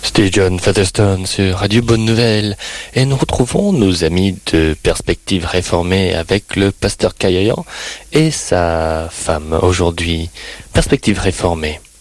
C'était John Featherstone sur Radio Bonne Nouvelle et nous retrouvons nos amis de Perspective Réformée avec le pasteur Kayayan et sa femme aujourd'hui. Perspective Réformée.